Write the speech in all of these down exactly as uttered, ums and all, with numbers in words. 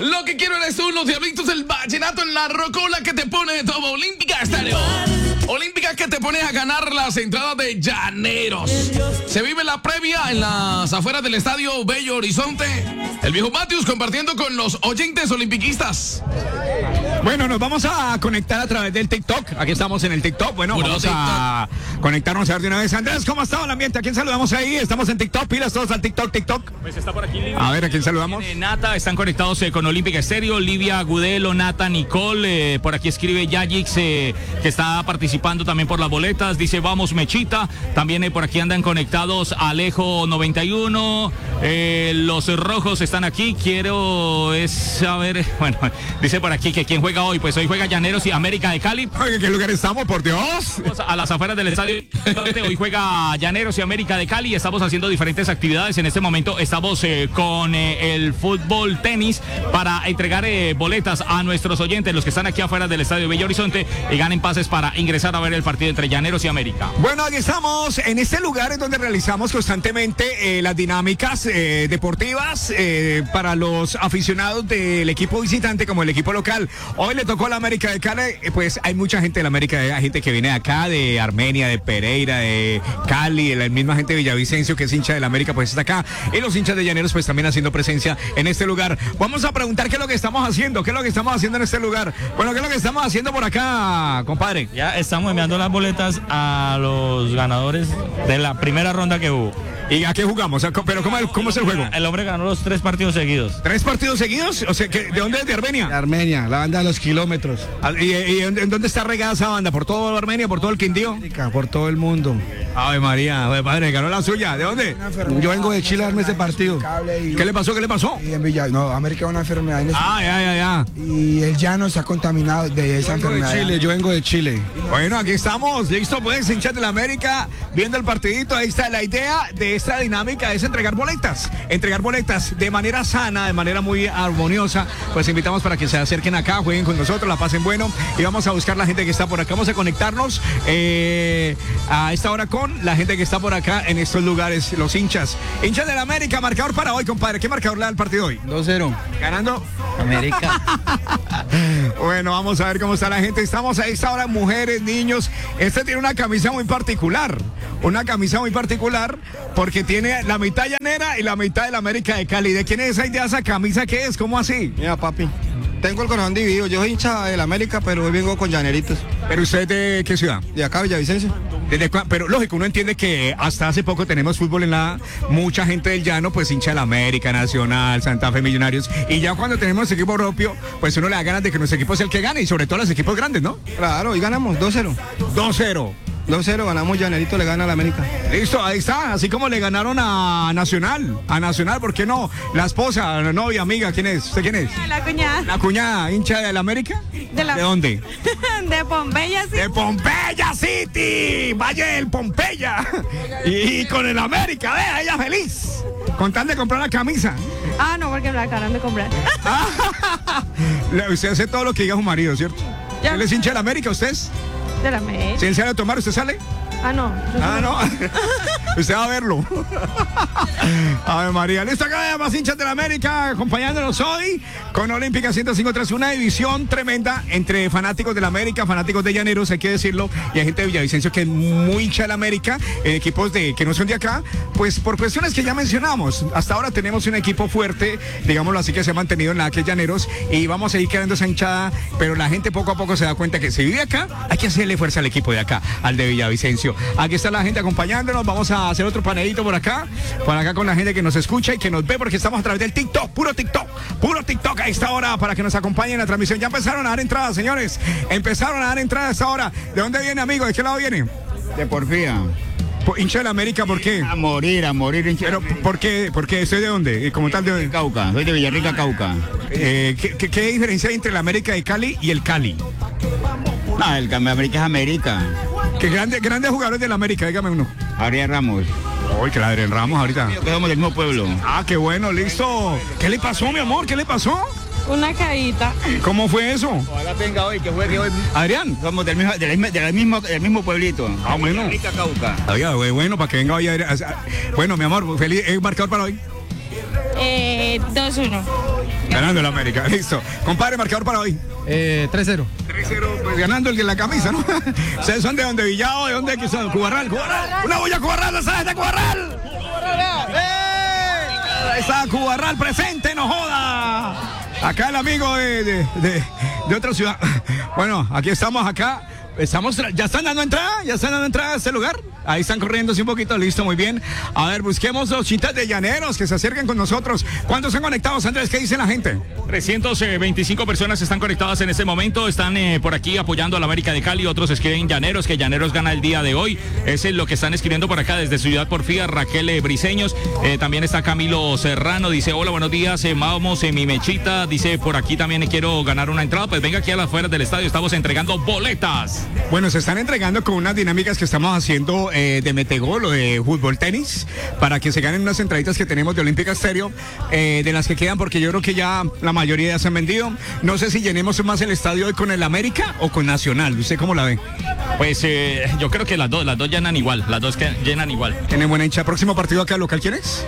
Lo que quiero eres tú, los diablitos del vallenato en la rocola que te pone todo. Olímpica Estéreo. Olímpica que te pone a ganar las entradas de Llaneros. Se vive la previa en las afueras del estadio Bello Horizonte. El viejo Matius compartiendo con los oyentes olimpiquistas. Bueno, nos vamos a conectar a través del TikTok. Aquí estamos en el TikTok. Bueno, Puro vamos TikTok. a conectarnos a ver de una vez. Andrés, ¿cómo ha estado el ambiente? ¿A quién saludamos ahí? Estamos en TikTok. Pilas todos al TikTok, TikTok. Pues está por aquí Livia. A ver, ¿a quién saludamos? Eh, Nata, están conectados eh, con Olímpica Estéreo, Livia Agudelo, Nata, Nicole, eh, por aquí escribe Yajix, eh, que está participando también por las boletas, dice vamos Mechita, también eh, por aquí andan conectados Alejo noventa y uno, eh, los rojos están aquí, quiero es saber, bueno, dice por aquí que quién juega hoy, pues hoy juega Llaneros y América de Cali. Oye, ¿en qué lugar estamos? Por Dios. Vamos a las afueras del estadio. Hoy juega Llaneros y América de Cali. Estamos haciendo diferentes actividades. En este momento estamos eh, con eh, el fútbol tenis para entregar eh, boletas a nuestros oyentes, los que están aquí afuera del estadio Bello Horizonte, y ganen pases para ingresar a ver el partido entre Llaneros y América. Bueno, aquí estamos en este lugar en donde realizamos constantemente eh, las dinámicas eh, deportivas eh, para los aficionados del equipo visitante como el equipo local. Hoy le tocó a la América de Cali, eh, pues hay mucha gente de la América, hay gente que viene de acá, de Armenia, de Pereira, de Cali, de la misma gente de Villavicencio que es hincha de la América, pues está acá. Y los hinchas de Llaneros pues también haciendo presencia en este lugar. Vamos a preguntar qué es lo que estamos haciendo, qué es lo que estamos haciendo en este lugar. Bueno, qué es lo que estamos haciendo por acá, compadre. Ya estamos enviando las boletas a los ganadores de la primera ronda que hubo. ¿Y a qué jugamos? ¿Pero cómo, cómo es el juego? El hombre ganó los tres partidos seguidos. ¿Tres partidos seguidos? O sea, ¿de dónde es? ¿De Armenia? De Armenia, la banda de los kilómetros. ¿Y, y en dónde está regada esa banda? ¿Por todo Armenia? ¿Por todo el Quindío? Por todo el mundo. Ave María, ave padre, ganó la suya. ¿De dónde? Yo vengo de Chile a darme ese partido. ¿Qué le pasó? ¿Qué le pasó? Y en Villa, no, América es una enfermedad. En ese- Ah, ya, ya, ya. Y el llano se ha contaminado de esa Vengo de enfermedad. Chile, yo vengo de Chile. Bueno, aquí estamos, listo pues, hinchas de la América, viendo el partidito. Ahí está la idea de esta dinámica, es entregar boletas, entregar boletas de manera sana, de manera muy armoniosa. Pues invitamos para que se acerquen acá, jueguen con nosotros, la pasen bueno, y vamos a buscar la gente que está por acá. Vamos a conectarnos eh, a esta hora con la gente que está por acá en estos lugares, los hinchas. Hinchas de la América, marcador para hoy, compadre. ¿Qué marcador le da el partido hoy? dos cero. Ganando. América. Bueno, vamos a ver cómo está la gente. Estamos a esta hora, mujeres, niños. Este tiene una camisa muy particular. Una camisa muy particular porque tiene la mitad llanera y la mitad de la América de Cali. ¿De quién es esa idea, esa camisa? ¿Qué es? ¿Cómo así? Mira, papi, tengo el corazón dividido. Yo soy hincha del América, pero hoy vengo con llaneritos. ¿Pero usted de qué ciudad? De acá, Villavicencio. ¿Desde cua- Pero lógico, uno entiende que hasta hace poco tenemos fútbol en la... Mucha gente del llano pues hincha de la América, Nacional, Santa Fe, Millonarios. Y ya cuando tenemos equipo propio, pues uno le da ganas de que nuestro equipo sea el que gane. Y sobre todo los equipos grandes, ¿no? Claro, hoy ganamos dos cero. dos cero. dos cero, ganamos llanerito, le gana al América. Listo, ahí está, así como le ganaron a Nacional, a Nacional, ¿por qué no? La esposa, la novia, amiga, ¿quién es? ¿Usted quién es? La cuñada. La cuñada, hincha de la América. De la- ¿De dónde? De Pompeya, sí. De Pompeya City, Valle del Pompeya. Y con el América, vea, ella feliz. Con tal de comprar la camisa. Ah, no, porque me la acaban de comprar. Le- Usted hace todo lo que diga su marido, ¿cierto? Ya. ¿Él es hincha de la América, usted es? De la América. Si él sale a tomar, ¿usted sale? Ah, no. yo Ah, soy- no. Usted va a verlo. A ver, María. Listo, acá más hinchas de la América acompañándonos hoy con Olímpica ciento cinco tres, una división tremenda entre fanáticos de la América, fanáticos de Llaneros, hay que decirlo, y hay gente de Villavicencio que es muy hincha de la América, eh, equipos de que no son de acá, pues por cuestiones que ya mencionamos. Hasta ahora tenemos un equipo fuerte, digámoslo así, que se ha mantenido en la que es Llaneros, y vamos a ir quedando esa hinchada, pero la gente poco a poco se da cuenta que si vive acá, hay que hacerle fuerza al equipo de acá, al de Villavicencio. Aquí está la gente acompañándonos, vamos a hacer otro panelito por acá, por acá con la gente que nos escucha y que nos ve, porque estamos a través del TikTok, puro TikTok, puro TikTok a esta hora para que nos acompañen en la transmisión. Ya empezaron a dar entradas, señores, empezaron a dar entradas a esta hora. ¿De dónde viene, amigo? ¿De qué lado viene? De Porfía. Po- Hincha de la América, ¿por qué? A morir, a morir, hincha. Pero, ¿por qué? ¿Por qué? ¿Soy de dónde? Como tal, de de dónde? Cauca, soy de Villarrica, Cauca. Eh, ¿qué, qué, qué diferencia hay entre la América de Cali y el Cali? No, el cambio América es América. ¿Qué grandes, grandes jugadores de la América? Dígame uno. Ariel Ramos. Uy, que la Adrián Ramos ahorita. Que somos del mismo pueblo. Ah, qué bueno, listo. ¿Qué le pasó, mi amor? ¿Qué le pasó? Una caída. ¿Cómo fue eso? Ojalá venga hoy, que juegue hoy. Adrián. Somos del mismo, del mismo, del mismo, del mismo pueblito. Ah, bueno. Villarrica, Cauca. Oiga, güey, bueno, para que venga hoy Adrián. Bueno, mi amor, feliz, ¿es marcador para hoy? Eh, dos uno. Ganando el América, listo. Compadre, marcador para hoy. Eh, tres cero. tres cero, pues ganando el que la camisa, ¿no? ¿Ustedes son de dónde? ¿Villado? ¿De dónde? ¿Qué son? ¿Cubarral? ¿Cubarral? ¡Una bulla Cubarral! ¿Sabes de Cubarral? ¡Eh! Ahí está Cubarral presente, no joda. Acá el amigo de, de, de, de otra ciudad. Bueno, aquí estamos acá. Estamos, ¿ya están dando entrada? ¿Ya están dando entrada a este lugar? Ahí están corriendo un poquito, listo, muy bien. A ver, busquemos los chintas de llaneros que se acerquen con nosotros. ¿Cuántos están conectados, Andrés? ¿Qué dice la gente? trescientas veinticinco personas están conectadas en este momento, están eh, por aquí apoyando a la América de Cali, otros escriben Llaneros, que Llaneros gana el día de hoy, ese es lo que están escribiendo por acá desde Ciudad Porfía, Raquel eh, Briseños, eh, también está Camilo Serrano, dice hola, buenos días, eh, vamos en mi mechita, dice por aquí también quiero ganar una entrada, pues venga aquí a las afueras del estadio, estamos entregando boletas. Bueno, se están entregando con unas dinámicas que estamos haciendo eh, de metegol o de fútbol tenis, para que se ganen unas entraditas que tenemos de Olímpica Estéreo, eh, de las que quedan, porque yo creo que ya la mayoría ya se han vendido. No sé si llenemos más el estadio hoy con el América o con Nacional. ¿Usted cómo la ve? Pues eh, yo creo que las dos, las dos llenan igual, las dos que llenan igual. ¿Tiene buena hincha? ¿Próximo partido acá local quién es?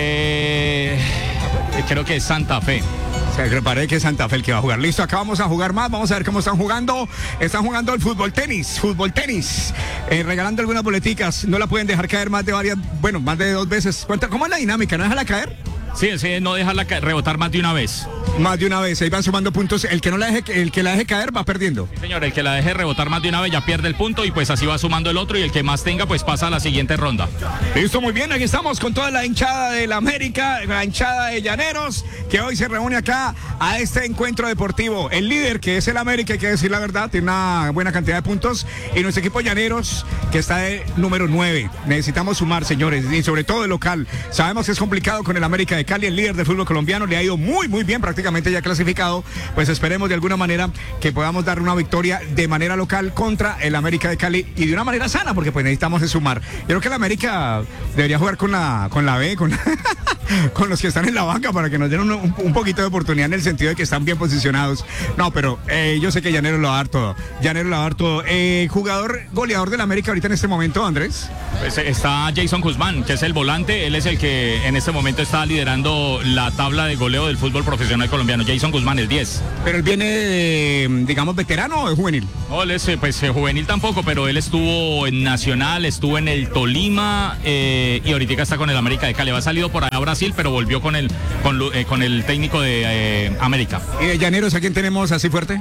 Eh, creo que es Santa Fe. Se preparé que es Santa Fe el que va a jugar. Listo, acá vamos a jugar más. Vamos a ver cómo están jugando. Están jugando el fútbol tenis. Fútbol tenis. Eh, regalando algunas boleticas. No la pueden dejar caer más de varias, bueno, más de dos veces. ¿Cuánta- ¿Cómo es la dinámica? ¿No déjala caer? Sí, sí, no dejarla ca- rebotar más de una vez. Más de una vez. Ahí van sumando puntos. El que no la deje, el que la deje caer va perdiendo. Sí, señor, el que la deje rebotar más de una vez ya pierde el punto y pues así va sumando el otro y el que más tenga pues pasa a la siguiente ronda. Listo, muy bien. Aquí estamos con toda la hinchada de la América, la hinchada de Llaneros, que hoy se reúne acá a este encuentro deportivo. El líder, que es el América, hay que decir la verdad, tiene una buena cantidad de puntos. Y nuestro equipo Llaneros, que está de número nueve. Necesitamos sumar, señores, y sobre todo el local. Sabemos que es complicado con el América de Cali, el líder del fútbol colombiano, le ha ido muy, muy bien, prácticamente ya clasificado. Pues esperemos de alguna manera que podamos dar una victoria de manera local contra el América de Cali y de una manera sana, porque pues necesitamos de sumar. Yo creo que el América debería jugar con la, con la B, con, con los que están en la banca para que nos den un, un, un poquito de oportunidad en el sentido de que están bien posicionados. No, pero eh, yo sé que Llanero lo va a dar todo. Llanero lo va a dar todo. Eh, jugador goleador del América ahorita en este momento, Andrés. Pues está Jason Guzmán, que es el volante, él es el que en este momento está liderando la tabla de goleo del fútbol profesional colombiano. Jason Guzmán, el diez. Pero él viene, de, digamos, veterano o de juvenil. No, él es eh, pues eh, juvenil tampoco, pero él estuvo en Nacional, estuvo en el Tolima eh, y ahorita está con el América de Cali. Ha salido por allá a Brasil, pero volvió con el, con, Lu- eh, con el técnico de eh, América. ¿Y de Llaneros a quién tenemos así fuerte?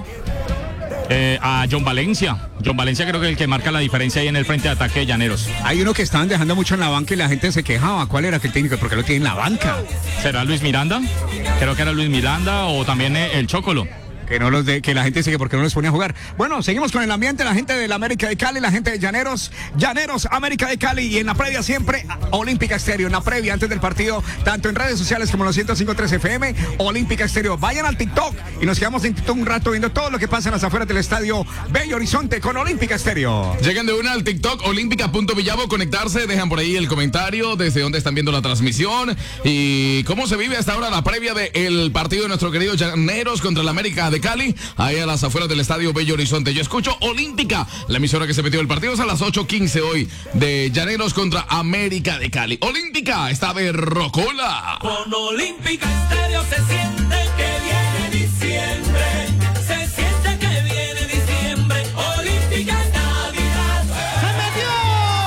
Eh, a John Valencia. John Valencia creo que es el que marca la diferencia ahí en el frente de ataque de Llaneros. Hay uno que estaban dejando mucho en la banca y la gente se quejaba. ¿Cuál era aquel técnico? ¿Por qué lo tiene en la banca? ¿Será Luis Miranda? Creo que era Luis Miranda o también eh, el Chocolo. Que no los de, que la gente dice que porque no los pone a jugar. Bueno, seguimos con el ambiente, la gente de la América de Cali, la gente de Llaneros, Llaneros, América de Cali, y en la previa siempre Olímpica Estéreo, en la previa antes del partido, tanto en redes sociales como en los ciento cinco punto tres F M, Olímpica Estéreo. Vayan al TikTok y nos quedamos en TikTok un rato viendo todo lo que pasa en las afueras del estadio Bello Horizonte con Olímpica Estéreo. Llegan de una al TikTok olímpica punto villavo, conectarse, dejan por ahí el comentario desde dónde están viendo la transmisión y cómo se vive hasta ahora la previa del partido de nuestro querido Llaneros contra la América de Cali, ahí a las afueras del estadio Bello Horizonte. Yo escucho Olímpica, la emisora que se metió el partido es a las ocho quince hoy de Llaneros contra América de Cali. Olímpica está de rocola. Con Olímpica Estéreo se siente